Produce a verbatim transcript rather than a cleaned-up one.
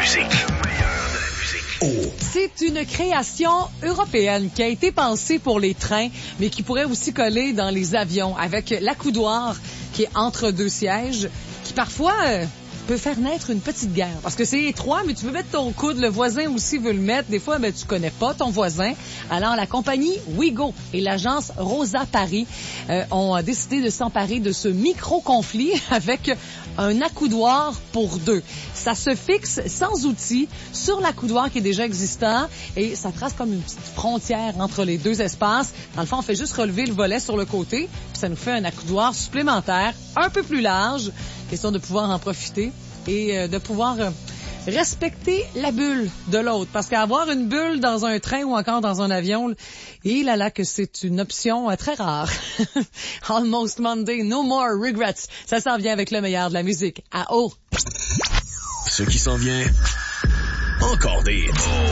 musique. Oh. C'est une création européenne qui a été pensée pour les trains, mais qui pourrait aussi coller dans les avions, avec l'accoudoir qui est entre deux sièges, qui parfois euh, peut faire naître une petite guerre. Parce que c'est étroit, mais tu peux mettre ton coude, le voisin aussi veut le mettre. Des fois, ben, tu connais pas ton voisin. Alors, la compagnie Ouigo et l'agence Rosa Paris euh, ont décidé de s'emparer de ce micro-conflit avec un accoudoir pour deux. Ça se fixe sans outils sur l'accoudoir qui est déjà existant et ça trace comme une petite frontière entre les deux espaces. Dans le fond, on fait juste relever le volet sur le côté, puis ça nous fait un accoudoir supplémentaire, un peu plus large, question de pouvoir en profiter et euh, de pouvoir euh, respecter la bulle de l'autre. Parce qu'avoir une bulle dans un train ou encore dans un avion, et là là que c'est une option euh, très rare. Almost Monday, no more regrets. Ça s'en vient avec le meilleur de la musique. À haut. Ce qui s'en vient, encore des hits.